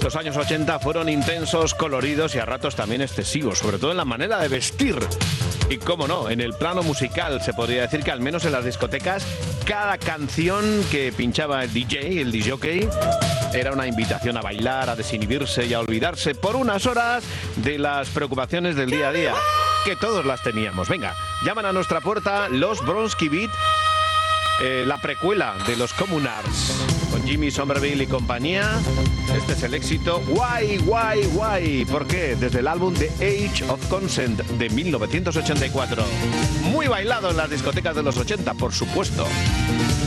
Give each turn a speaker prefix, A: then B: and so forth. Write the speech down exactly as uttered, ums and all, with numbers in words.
A: Los años ochenta fueron intensos, coloridos y a ratos también excesivos, sobre todo en la manera de vestir. Y cómo no, en el plano musical se podría decir que al menos en las discotecas cada canción que pinchaba el D J, el disc jockey, era una invitación a bailar, a desinhibirse y a olvidarse por unas horas de las preocupaciones del día a día, que todos las teníamos. Venga, llaman a nuestra puerta los Bronski Beat, eh, la precuela de los Communards, con Jimmy Somerville y compañía. Este es el éxito Why, Why, Why. ¿Por qué? Desde el álbum The Age of Consent de mil novecientos ochenta y cuatro. Muy bailado en las discotecas de los ochenta, por supuesto.